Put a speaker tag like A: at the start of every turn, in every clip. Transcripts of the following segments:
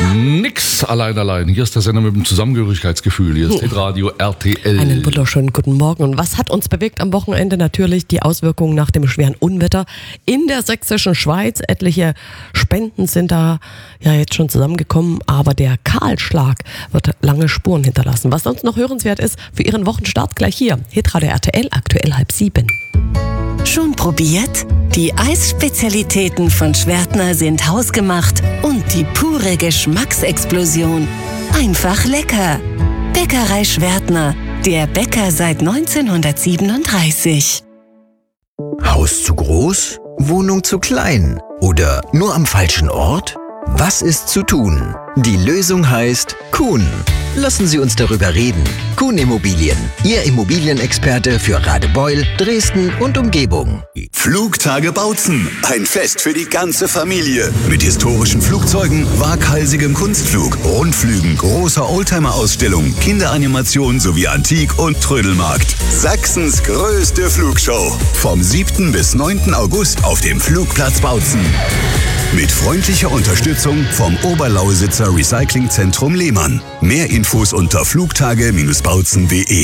A: Nix allein. Hier ist der Sender mit dem Zusammengehörigkeitsgefühl. Hier ist Hitradio RTL.
B: Einen wunderschönen guten Morgen. Und was hat uns bewegt am Wochenende? Natürlich die Auswirkungen nach dem schweren Unwetter in der sächsischen Schweiz. Etliche Spenden sind da ja jetzt schon zusammengekommen, aber der Kahlschlag wird lange Spuren hinterlassen. Was sonst noch hörenswert ist für Ihren Wochenstart gleich hier. Hitradio RTL, aktuell 6:30.
C: Schon probiert? Die Eisspezialitäten von Schwertner sind hausgemacht und die pure Geschmacksexplosion. Einfach lecker. Bäckerei Schwertner, der Bäcker seit 1937.
D: Haus zu groß? Wohnung zu klein? Oder nur am falschen Ort? Was ist zu tun? Die Lösung heißt Kuhn. Lassen Sie uns darüber reden. Kuhn Immobilien, Ihr Immobilienexperte für Radebeul, Dresden und Umgebung.
E: Flugtage Bautzen, ein Fest für die ganze Familie. Mit historischen Flugzeugen, waghalsigem Kunstflug, Rundflügen, großer Oldtimer-Ausstellung, Kinderanimation sowie Antik- und Trödelmarkt. Sachsens größte Flugshow. Vom 7. bis 9. August auf dem Flugplatz Bautzen. Mit freundlicher Unterstützung vom Oberlausitzer Recyclingzentrum Lehmann. Mehr Infos unter flugtage-bautzen.de.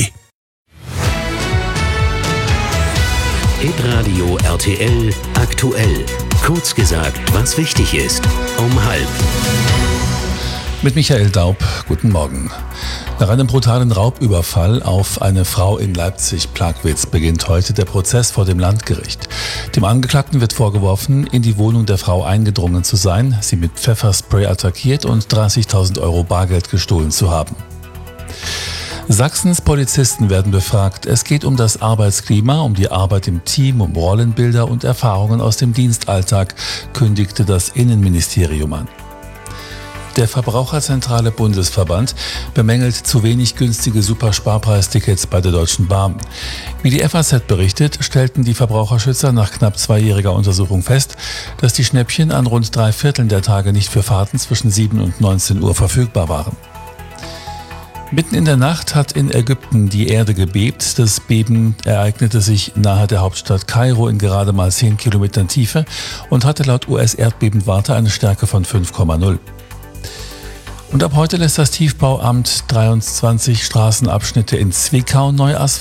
F: Hitradio RTL aktuell. Kurz gesagt, was wichtig ist. Um 12:30.
G: Mit Michael Daub, guten Morgen. Nach einem brutalen Raubüberfall auf eine Frau in Leipzig-Plagwitz beginnt heute der Prozess vor dem Landgericht. Dem Angeklagten wird vorgeworfen, in die Wohnung der Frau eingedrungen zu sein, sie mit Pfefferspray attackiert und 30.000 Euro Bargeld gestohlen zu haben. Sachsens Polizisten werden befragt. Es geht um das Arbeitsklima, um die Arbeit im Team, um Rollenbilder und Erfahrungen aus dem Dienstalltag, kündigte das Innenministerium an. Der Verbraucherzentrale Bundesverband bemängelt zu wenig günstige Supersparpreistickets bei der Deutschen Bahn. Wie die FAZ berichtet, stellten die Verbraucherschützer nach knapp 2-jähriger Untersuchung fest, dass die Schnäppchen an rund 3/4 der Tage nicht für Fahrten zwischen 7 und 19 Uhr verfügbar waren. Mitten in der Nacht hat in Ägypten die Erde gebebt. Das Beben ereignete sich nahe der Hauptstadt Kairo in gerade mal 10 Kilometern Tiefe und hatte laut US-Erdbebenwarte eine Stärke von 5,0. Und ab heute lässt das Tiefbauamt 23 Straßenabschnitte in Zwickau neu asphaltieren.